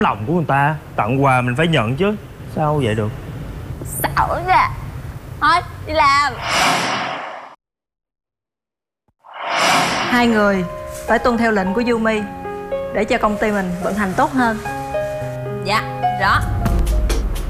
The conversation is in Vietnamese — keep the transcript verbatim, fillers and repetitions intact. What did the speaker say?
lòng của người ta, tặng quà mình phải nhận chứ. Sao vậy được? Xạo nha. Thôi đi làm. Hai người phải tuân theo lệnh của Yumi để cho công ty mình vận hành tốt hơn. Dạ rõ.